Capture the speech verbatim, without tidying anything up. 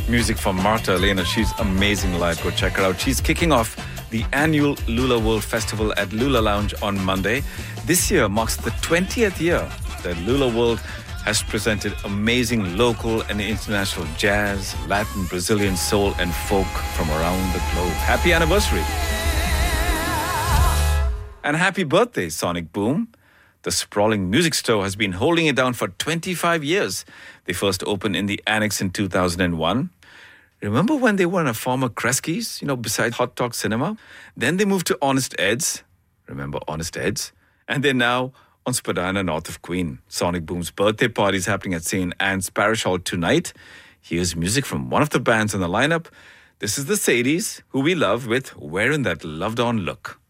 Music from Marta Elena. She's amazing live. Go check her out. She's kicking off the annual Lula World Festival at Lula Lounge on Monday. This year marks the twentieth year that Lula World has presented amazing local and international jazz, Latin, Brazilian soul and folk from around the globe. Happy anniversary. And happy birthday, Sonic Boom. The sprawling music store has been holding it down for twenty-five years. They first opened in the Annex in two thousand one. Remember when they were in a former Kresge's, you know, beside Hot Talk Cinema? Then they moved to Honest Ed's. Remember Honest Ed's? And they're now on Spadina, north of Queen. Sonic Boom's birthday party is happening at Saint Anne's Parish Hall tonight. Here's music from one of the bands on the lineup. This is the Sadies, who we love with Wearing That Loved On Look.